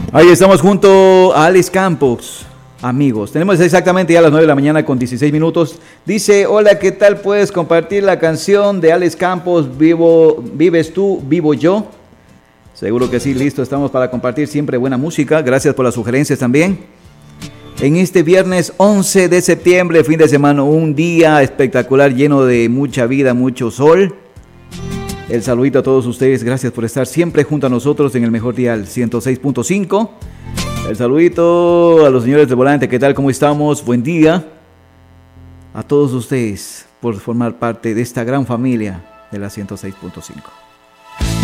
Ahí estamos junto a Alex Campos. Amigos, tenemos exactamente ya las 9 de la mañana con 16 minutos. Dice, hola, ¿qué tal? ¿Puedes compartir la canción de Alex Campos, Vives tú, vivo yo? Seguro que sí, listo, estamos para compartir siempre buena música. Gracias por las sugerencias también. En este viernes 11 de septiembre, fin de semana, un día espectacular, lleno de mucha vida, mucho sol. El saludito a todos ustedes, gracias por estar siempre junto a nosotros en el mejor dial 106.5. El saludito a los señores de volante, ¿qué tal? ¿Cómo estamos? Buen día a todos ustedes por formar parte de esta gran familia de la 106.5.